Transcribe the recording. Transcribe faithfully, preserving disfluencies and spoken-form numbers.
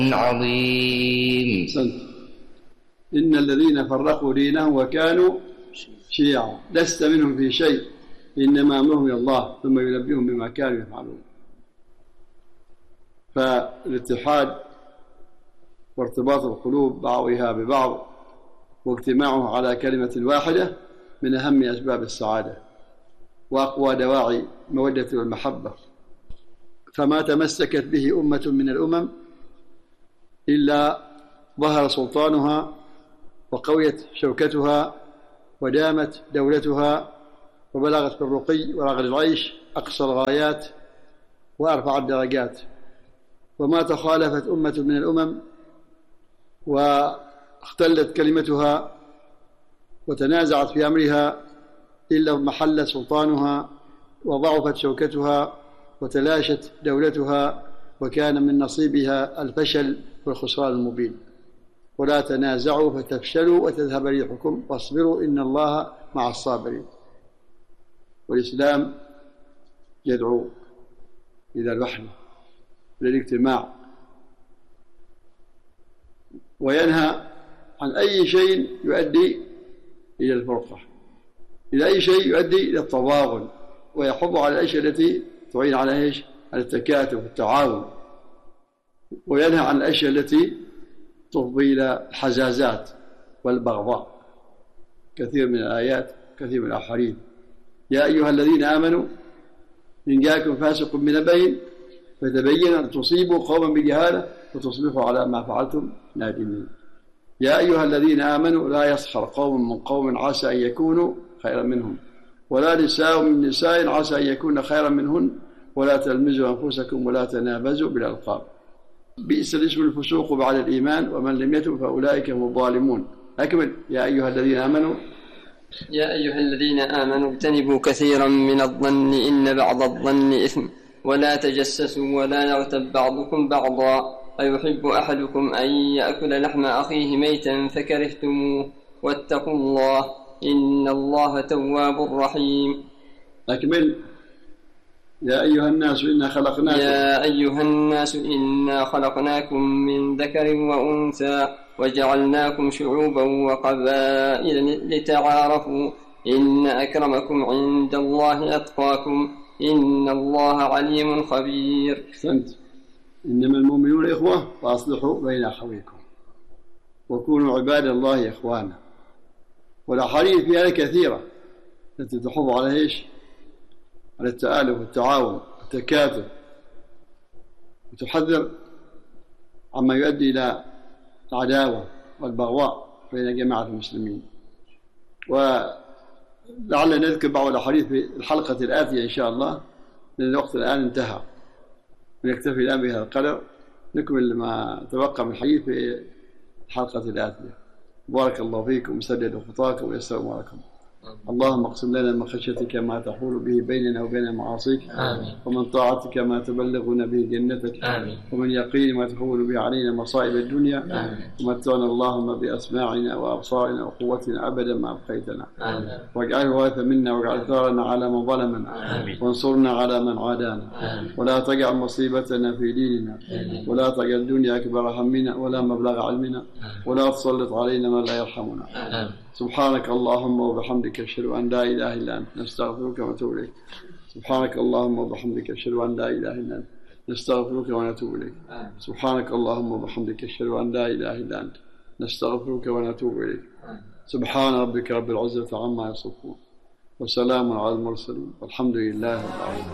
عظيم. إن الذين فرقوا دينهم وكانوا شيعا لست منهم في شيء إنما أمرهم إلى الله ثم ينبئهم بما كانوا يفعلون. فالاتحاد وارتباط القلوب بعضها ببعض واجتماعه على كلمة واحدة من أهم أسباب السعادة وأقوى دواعي المودة والمحبة. فما تمسكت به أمة من الأمم إلا ظهر سلطانها وقويت شوكتها ودامت دولتها وبلغت في الرقي ورغد العيش أقصى الغايات وأرفع الدرجات. وما تخالفت أمة من الأمم واختلت كلمتها وتنازعت في أمرها إلا محل سلطانها وضعفت شوكتها وتلاشت دولتها وكان من نصيبها الفشل والخسران المبين. ولا تنازعوا فتفشلوا وتذهب ريحكم واصبروا إن الله مع الصابرين. والإسلام يدعو إلى الوحدة إلى الاجتماع وينهى عن أي شيء يؤدي إلى الفرقة، إلى أي شيء يؤدي إلى التضاغن، ويحض على الأشياء التي تعين على إيش؟ على التكاتف والتعاون، وينهى عن الأشياء التي تفضي إلى الحزازات والبغضاء. كثير من الآيات كثير من الأحاديث: يا أيها الذين آمنوا إن جاءكم فاسق بنبأ فتبينوا أن تصيبوا قوما بجهالة وتصبحوا على ما فعلتم نادمين. يا أيها الذين آمنوا لا يسخر قوم من قوم عسى أن يكونوا خيرا منهم ولا نساء من نساء عسى أن يكون خيرا منهن ولا تلمزوا أنفسكم ولا تنابزوا بالألقاب بئس الاسم الفسوق بعد الإيمان ومن لم يتب فأولئك هم الظالمون. أكمل. يا أيها الذين آمنوا يا أيها الذين آمنوا اجتنبوا كثيرا من الظن إن بعض الظن إثم ولا تجسسوا ولا يغتب بعضكم بعضا أيحب أحدكم أن يأكل لحم أخيه ميتا فكرهتموه واتقوا الله إن الله تواب رحيم. أكمل. يا أيها الناس إنا خلقناكم يا أيها الناس إنا خلقناكم من ذكر وأنثى وجعلناكم شعوبا وقبائل لتعارفوا إن أكرمكم عند الله أتقاكم إن الله عليم خبير. أحسنت. إنما المؤمنون إخوة فأصلحوا بين أخويكم وكونوا عباد الله إخوانا. والأحاديث فيها كثيرة التي تحض على إيش؟ على التآلف والتعاون والتكاتف وتحذر عما يؤدي إلى العداوة والبغضاء بين جماعة المسلمين. ولعلنا نذكر بعض الأحاديث في الحلقة الآتية إن شاء الله لأن الوقت الآن انتهى ونكتفي الآن بهذا القدر. نكمل ما تبقى من الحديث في الحلقة الآتية. بارك الله فيكم وسدد خطاكم ويسر أموركم. اللهم اقسم لنا من خشيتك ما تحول به بيننا وبين معاصيك آمين. ومن طاعتك ما تبلغنا به جنتك آمين. ومن يقين ما تحول به علينا مصائب الدنيا آمين. ومتعنا اللهم بأسماعنا وأبصارنا وقوتنا أبدا ما أبقيتنا آمين. واجعله وارث منا واجعل ثارنا على من ظلمنا آمين. وانصرنا على من عادانا آمين. ولا تجعل مصيبتنا في ديننا آمين. ولا تجعل الدنيا أكبر همنا ولا مبلغ علمنا ولا تسلط علينا من لا يرحمنا. آمين. سبحانك اللهم وبحمدك أشهد أن لا إله إلا أنت نستغفرك ونتوب إليك. سبحانك اللهم وبحمدك أشهد أن لا إله إلا أنت نستغفرك ونتوب إليك. سبحانك اللهم وبحمدك أشهد أن لا إله إلا أنت نستغفرك ونتوب إليك. سبحان ربك رب العزة عما يصفون وسلام على المرسلين والحمد لله رب العالمين.